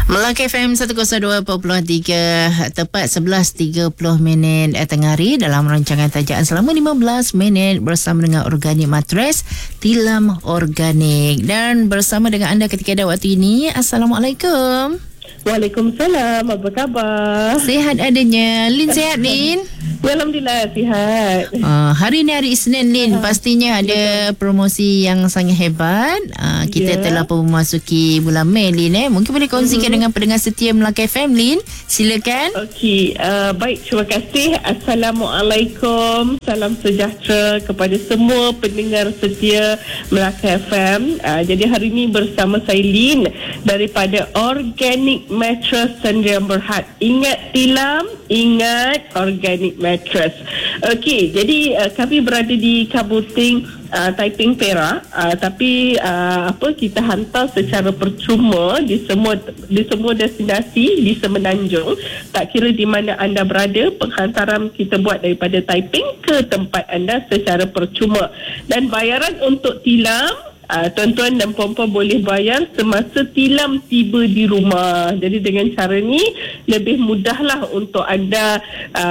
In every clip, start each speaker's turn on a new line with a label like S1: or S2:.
S1: Melaka FM 102.3 tepat 11.30 minit tengah hari dalam rancangan tajaan selama 15 minit bersama dengan Organik Mattress Tilam Organik, dan bersama dengan anda ketika pada waktu ini. Assalamualaikum.
S2: Waalaikumsalam. Apa khabar?
S1: Sihat adanya. Lin sihat, Lin?
S2: Alhamdulillah sihat.
S1: Hari ni hari Isnin, Lin. Pastinya ada promosi yang sangat hebat. Kita telah pun memasuki bulan Mei, Lin. Mungkin boleh kongsikan dengan pendengar setia Melaka FM, Lin. Silakan.
S2: Okey, baik, terima kasih. Assalamualaikum. Salam sejahtera kepada semua pendengar setia Melaka FM. Jadi hari ini bersama saya Lin daripada Organik Mattress Sdn Bhd. Ingat tilam, ingat Organik Mattress. Okey, jadi kami berada di Kabupaten Taiping Perak, tapi kita hantar secara percuma di semua destinasi di Semenanjung. Tak kira di mana anda berada, penghantaran kita buat daripada Taiping ke tempat anda secara percuma. Dan bayaran untuk tilam, tuan-tuan dan puan-puan boleh bayar semasa tilam tiba di rumah. Jadi dengan cara ni lebih mudahlah untuk anda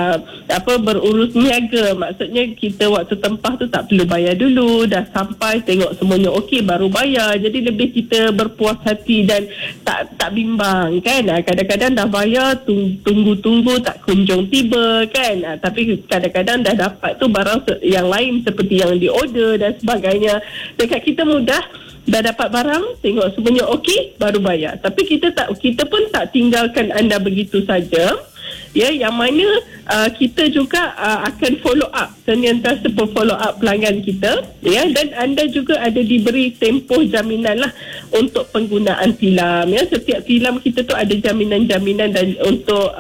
S2: berurus niaga. Maksudnya kita waktu tempah tu tak perlu bayar dulu, dah sampai tengok semuanya okey baru bayar. Jadi lebih kita berpuas hati dan tak bimbang kan. Kadang-kadang dah bayar, tunggu-tunggu tak kunjung tiba kan. Tapi kadang-kadang dah dapat tu barang yang lain seperti yang di order dan sebagainya. Dekat kita dah dapat barang, tengok semuanya okey baru bayar. Tapi kita pun tak tinggalkan anda begitu saja. Ya, yang mana kita juga akan follow up, sentiasa follow up pelanggan kita, ya, dan anda juga ada diberi tempoh jaminan lah untuk penggunaan tilam. Ya, setiap tilam kita tu ada jaminan-jaminan dan untuk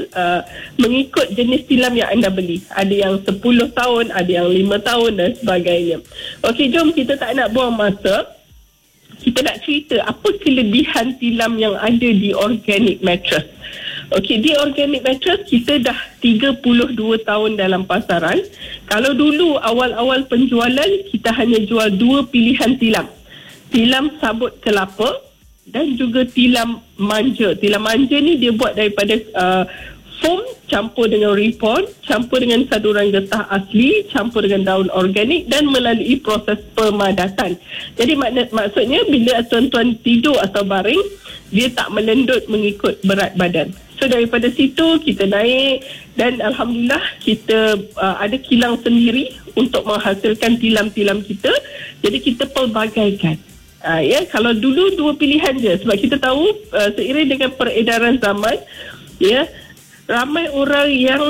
S2: mengikut jenis tilam yang anda beli. Ada yang 10 tahun, ada yang 5 tahun dan sebagainya. Okey, jom kita tak nak buang masa. Kita nak cerita apa kelebihan tilam yang ada di Organik Mattress. Okey, di Organik Mattress kita dah 32 tahun dalam pasaran. Kalau dulu awal-awal penjualan kita hanya jual 2 pilihan tilam. Tilam sabut kelapa dan juga tilam manja. Tilam manja ni dia buat daripada foam campur dengan ripon, campur dengan saduran getah asli, campur dengan daun organik dan melalui proses pemadatan. Jadi maksudnya bila tuan-tuan tidur atau baring, dia tak melendut mengikut berat badan. So daripada situ kita naik dan alhamdulillah kita ada kilang sendiri untuk menghasilkan tilam-tilam kita. Jadi kita pelbagaikan. Ya, kalau dulu 2 pilihan je, sebab kita tahu seiring dengan peredaran zaman, ya, ramai orang yang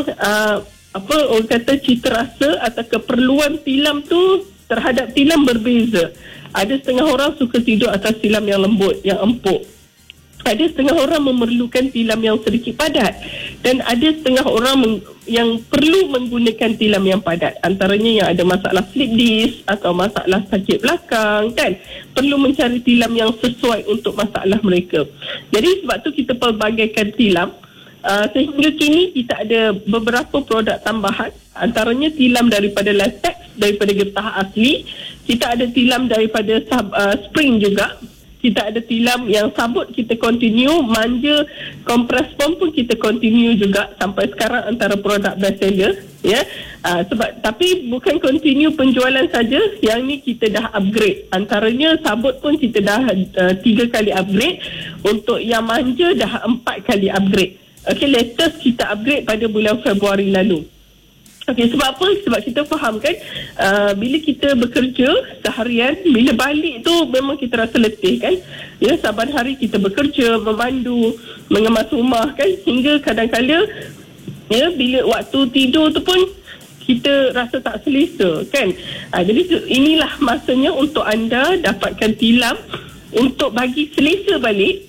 S2: orang kata cita rasa atau keperluan tilam tu terhadap tilam berbeza. Ada setengah orang suka tidur atas tilam yang lembut, yang empuk. Ada setengah orang memerlukan tilam yang sedikit padat, dan ada setengah orang yang perlu menggunakan tilam yang padat. Antaranya yang ada masalah slip disc atau masalah sakit belakang kan, perlu mencari tilam yang sesuai untuk masalah mereka. Jadi sebab tu kita pelbagaikan tilam. Sehingga kini kita ada beberapa produk tambahan, antaranya tilam daripada latex, daripada getah asli. Kita ada tilam daripada spring juga. Kita ada tilam yang sabut kita continue, manja, compress foam pun kita continue juga sampai sekarang antara produk best seller, ya. Tapi bukan continue penjualan saja, yang ni kita dah upgrade. Antaranya sabut pun kita dah 3 kali upgrade, untuk yang manja dah 4 kali upgrade. Okey, latest kita upgrade pada bulan Februari lalu. Okey, sebab apa? Sebab kita faham kan, bila kita bekerja seharian, bila balik tu memang kita rasa letih kan. Ya, saban hari kita bekerja, memandu, mengemas rumah kan, hingga kadang-kadang ya, bila waktu tidur tu pun kita rasa tak selesa kan. Jadi inilah masanya untuk anda dapatkan tilam untuk bagi selesa balik,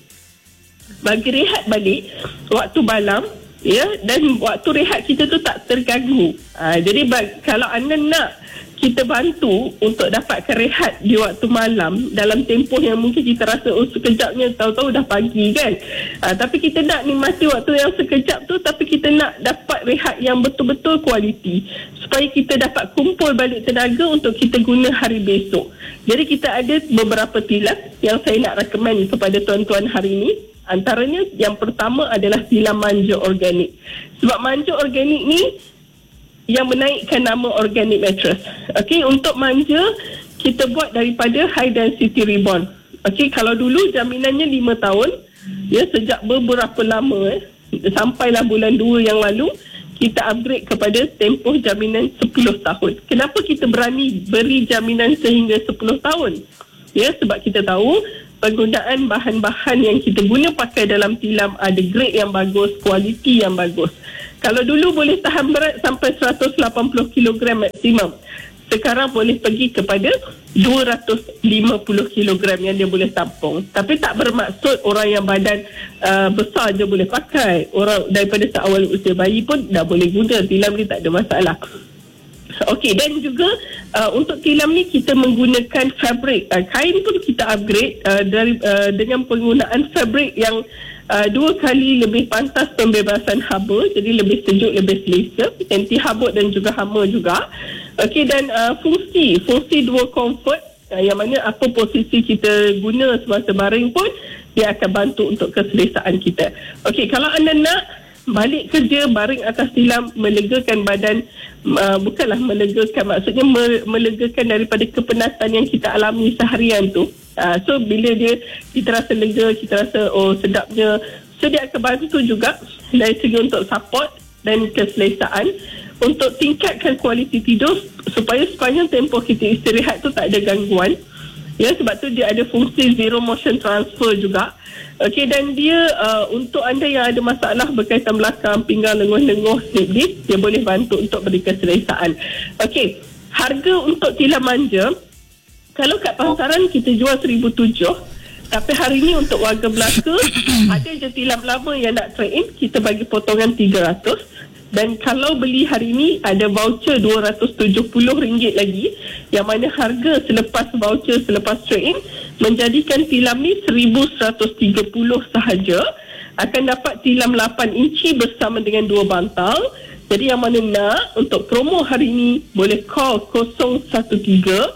S2: bagi rehat balik waktu malam, ya, dan waktu rehat kita tu tak terganggu. Jadi kalau anda nak kita bantu untuk dapatkan rehat di waktu malam dalam tempoh yang mungkin kita rasa sekejapnya, tahu-tahu dah pagi kan. Tapi kita nak nikmati waktu yang sekejap tu, tapi kita nak dapat rehat yang betul-betul kualiti supaya kita dapat kumpul balik tenaga untuk kita guna hari besok. Jadi kita ada beberapa tilam yang saya nak recommend kepada tuan-tuan hari ini. Antaranya yang pertama adalah tilam manja organik. Sebab manja organik ni yang menaikkan nama organic mattress. Okey, untuk manja kita buat daripada high density ribbon. Okey, kalau dulu jaminannya 5 tahun, ya, sejak beberapa lama sampailah bulan 2 yang lalu kita upgrade kepada tempoh jaminan 10 tahun. Kenapa kita berani beri jaminan sehingga 10 tahun? Ya, sebab kita tahu penggunaan bahan-bahan yang kita guna pakai dalam tilam ada grade yang bagus, kualiti yang bagus. Kalau dulu boleh tahan berat sampai 180 kg maksimum, sekarang boleh pergi kepada 250 kg yang dia boleh tampung. Tapi tak bermaksud orang yang badan besar je boleh pakai. Orang daripada seawal usia bayi pun dah boleh guna tilam ni, tak ada masalah. Okey, dan juga untuk tilam ni kita menggunakan fabrik. Kain pun kita upgrade dengan penggunaan fabrik yang 2 kali lebih pantas pembebasan haba, jadi lebih sejuk, lebih selesa, anti habuk dan juga hama juga. Okey, dan fungsi dual comfort, yang mana apa posisi kita guna semasa baring pun dia akan bantu untuk keselesaan kita. Okey, kalau anda nak balik kerja baring atas tilam, melegakan badan, bukanlah melegakan, maksudnya melegakan daripada kepenatan yang kita alami seharian tu. So bila kita rasa lega, kita rasa sedapnya, so dia akan bantu juga dari segi untuk support dan keselesaan untuk tingkatkan kualiti tidur supaya sepanjang tempoh kita istirahat tu tak ada gangguan. Ya, sebab tu dia ada fungsi zero motion transfer juga. Okey, dan dia untuk anda yang ada masalah berkaitan belakang, pinggang, lenguh-lenguh, slip disc, dia boleh bantu untuk beri keselesaan. Okey, harga untuk tilam manja, kalau kat pasaran kita jual 1,700, tapi hari ni untuk warga Melaka ada je tilam lama yang nak trade in, kita bagi potongan 300. Dan kalau beli hari ni ada voucher RM270 lagi, yang mana harga selepas voucher, selepas trade in, menjadikan tilam ni 1,130 sahaja. Akan dapat tilam 8 inci bersama dengan 2 bantal. Jadi yang mana nak untuk promo hari ni, boleh call 013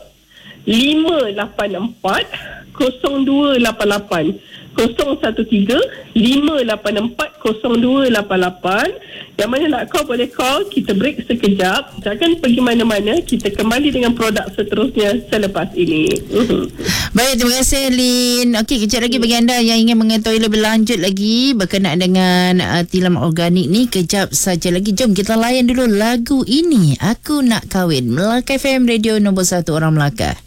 S2: 584 0288 013 584 0288. Yang mana nak call boleh call. Kita break sekejap, jangan pergi mana-mana, kita kembali dengan produk seterusnya selepas ini.
S1: Baik, terima kasih Lin. Okey, kejap lagi bagi anda yang ingin mengetahui lebih lanjut lagi berkenaan dengan tilam organik ni, kejap saja lagi. Jom kita layan dulu lagu ini, Aku Nak Kahwin, Melaka FM, radio nombor 1 orang Melaka.